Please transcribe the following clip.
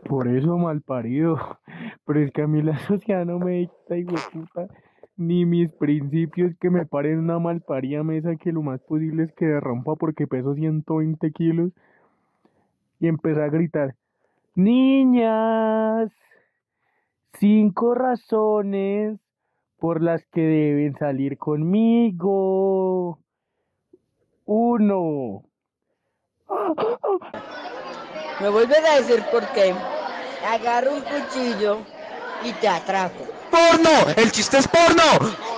Por eso, malparido. Pero es que a mí la sociedad no me dicta, hijo de puta, ni mis principios que me paren una malparida mesa que lo más posible es que derrumpa porque peso 120 kilos y empecé a gritar, niñas, 5 razones por las que deben salir conmigo. Uno. Me vuelves a decir por qué. Agarro un cuchillo y te atraco. ¡Porno! ¡El chiste es porno!